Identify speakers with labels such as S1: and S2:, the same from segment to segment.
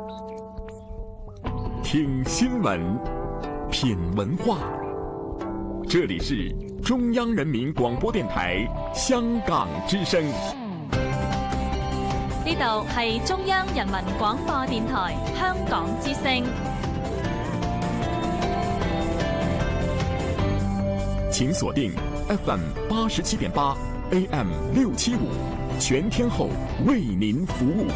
S1: 听新闻，品文化。这里是中央人民广播電台香港之聲。
S2: 呢度係中央人民廣播電台香港之聲。
S1: 請鎖定 FM 87.8 AM 675，全天候為您服務。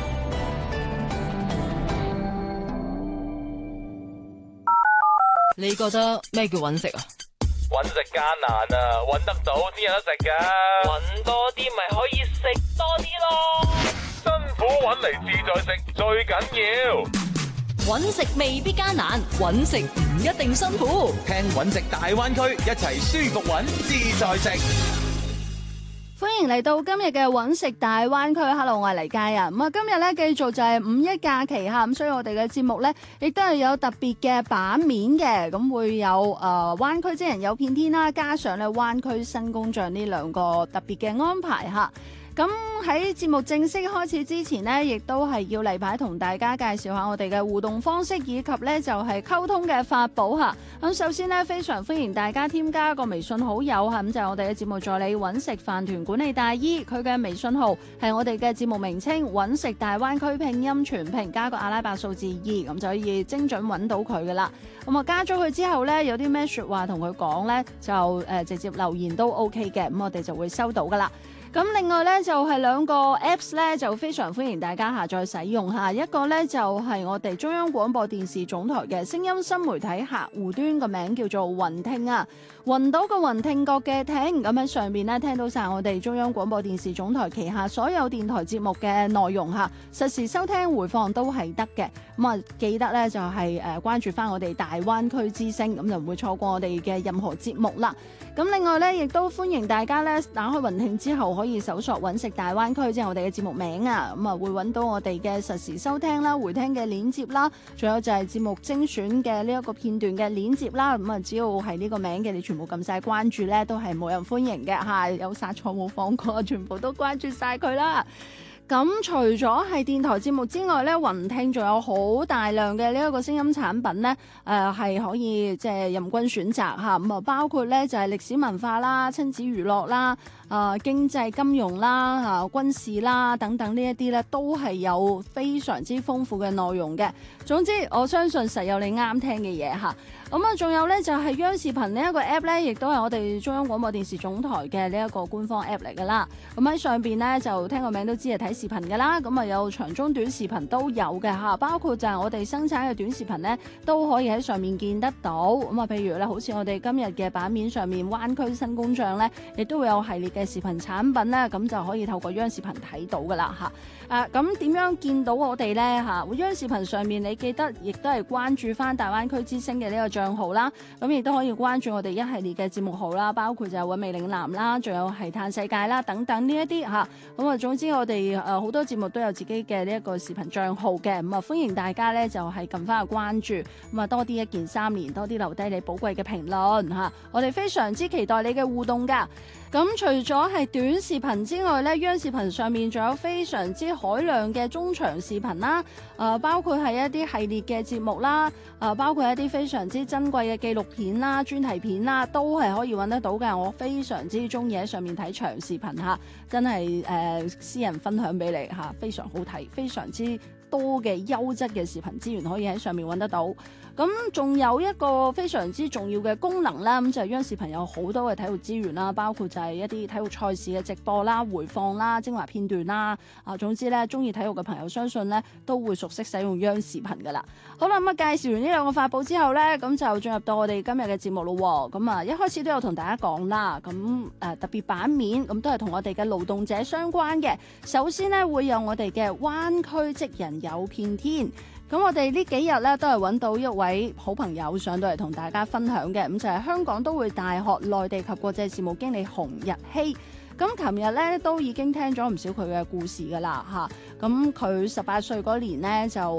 S3: 你覺得咩叫揾食啊？
S4: 揾食艱難啊，揾得到先有得食㗎。揾多啲咪可以食多啲咯。辛苦揾嚟自在食最緊要。
S3: 揾食未必艱難，揾食唔一定辛苦。
S5: 聽揾食大灣區，一齊舒服揾，自在食。
S6: 歡迎嚟到今日嘅揾食大灣區。Hello， 我係黎佳啊。咁啊，今日咧繼續就係五一假期嚇，咁所以我哋嘅節目咧亦都係有特別嘅版面嘅，咁會有灣區職人有片天啦，加上咧灣區新工匠呢兩個特別嘅安排嚇。咁喺節目正式開始之前呢，亦都係要例牌同大家介紹下我哋嘅互動方式，以及呢就係溝通嘅法寶嚇。咁首先呢，非常歡迎大家添加個微信好友嚇，咁就係我哋嘅節目助理揾食飯團管理大姨，佢嘅微信號係我哋嘅節目名稱揾食大灣區拼音全拼加個阿拉伯數字2，咁就可以精準揾到佢噶啦。咁啊加咗佢之後呢，有啲咩説話同佢講呢，就直接留言都 OK 嘅，咁我哋就會收到噶啦。咁另外咧就係兩個 Apps 咧，就非常歡迎大家下載使用嚇。一個咧就係我哋中央廣播電視總台嘅聲音新媒體客戶端，個名叫做雲聽啊，雲島個雲，聽覺嘅聽。咁喺上面咧聽到晒我哋中央廣播電視總台旗下所有電台節目嘅內容嚇，實時收聽回放都係得嘅。咁啊記得咧就係關注翻我哋大灣區之聲，咁就唔會錯過我哋嘅任何節目啦。咁另外咧，亦都歡迎大家咧打開雲聽之後，可以搜索揾食大灣區，即係我哋嘅節目名啊。咁啊，會揾到我哋嘅實時收聽啦、回聽嘅鏈接啦，仲有就係節目精選嘅呢一個片段嘅鏈接啦。咁啊，只要係呢個名嘅，你全部撳晒關注咧，都係冇人歡迎嘅嚇，有殺錯冇放過，全部都關注晒佢啦。咁除咗係電台節目之外咧，雲聽仲有好大量嘅呢一個聲音產品咧，係可以即係任君選擇嚇。咁啊，包括咧就係歷史文化啦、親子娛樂啦、經濟金融啦、軍事啦等等呢一啲咧，都係有非常之豐富嘅內容嘅。總之，我相信實有你啱聽嘅嘢嚇。咁啊，仲有咧就係央視頻呢一個 app 咧，亦都係我哋中央廣播電視總台嘅呢一個官方 app 嚟噶啦。咁喺上邊咧就聽個名都知係睇視頻噶啦。咁啊有長中短視頻都有嘅嚇，包括就係我哋生產嘅短視頻咧都可以喺上面見得到。咁啊，譬如咧好似我哋今日嘅版面上面灣區新工匠咧，亦都會有系列嘅視頻產品咧，咁就可以透過央視頻睇到噶啦嚇。咁點樣見到我哋咧嚇？央視頻上面你記得亦都係關注翻大灣區之聲嘅呢個帳號啦，咁亦都可以關注我哋一系列嘅節目號啦，包括就係韻味嶺南啦，仲有係嘆世界啦等等呢一啲嚇。咁啊，總之我哋好多節目都有自己嘅呢一個視頻帳號嘅，咁啊歡迎大家咧就係撳翻個關注，咁啊多啲一鍵3連，多啲留低你寶貴嘅評論嚇。我哋非常之期待你嘅互動㗎。咁除咗係短視頻之外咧，央視頻上面仲有非常之海量嘅中長視頻啦，包括係一啲系列嘅節目啦，包括一啲非常之珍貴嘅紀錄片啦、專題片啦，都係可以揾得到嘅。我非常之中意喺上面睇長視頻嚇，真係私人分享俾你嚇，非常好睇，非常之多嘅優質嘅視頻資源可以喺上面揾得到。咁仲有一個非常之重要嘅功能啦，咁就係央視頻有好多嘅體育資源啦，包括就係一啲體育賽事嘅直播啦、回放啦、精華片段啦。總之咧，中意體育嘅朋友相信咧都會熟悉使用央視頻噶啦。好啦，咁啊介紹完呢兩個法寶之後咧，咁就進入到我哋今日嘅節目咯。咁啊，一開始都有同大家講啦，咁特別版面咁都係同我哋嘅勞動者相關嘅。首先咧會有我哋嘅灣區職人有片天。咁我哋呢幾日咧都係揾到一位好朋友上到嚟同大家分享嘅，咁就係香港都會大學內地及國際事務經理洪日希。咁琴日咧都已經聽咗唔少佢嘅故事噶啦嚇。咁佢18歲嗰年咧就